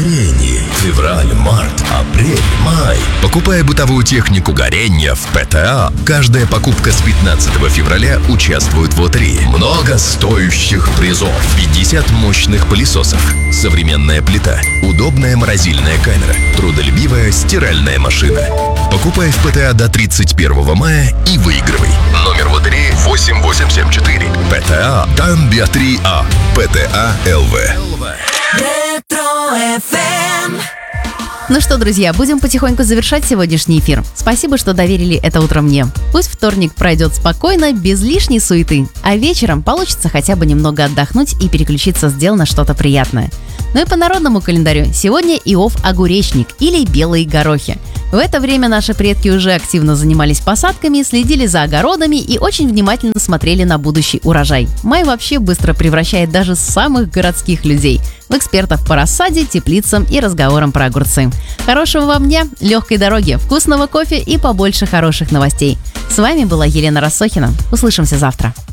горении. Февраль, март, апрель, май. Покупая бытовую технику горения в ПТА, каждая покупка с 15 февраля участвует в лотерее. Много стоящих призов. 50 мощных пылесосов, современная плита, удобная морозильная камера, трудолюбивая стиральная машина. Покупай в ПТА до 31 мая и выигрывай. Номер лотереи 8874. ПТА Тамбия 3А. ПТА ЛВ. Ретро-ФМ. Ну что, друзья, будем потихоньку завершать сегодняшний эфир. Спасибо, что доверили это утро мне. Пусть вторник пройдет спокойно, без лишней суеты, а вечером получится хотя бы немного отдохнуть и переключиться с дел на что-то приятное. Ну и по народному календарю сегодня Иов-огуречник или белые горохи. В это время наши предки уже активно занимались посадками, следили за огородами и очень внимательно смотрели на будущий урожай. Май вообще быстро превращает даже самых городских людей в экспертов по рассаде, теплицам и разговорам про огурцы. Хорошего вам дня, легкой дороги, вкусного кофе и побольше хороших новостей. С вами была Елена Рассохина. Услышимся завтра.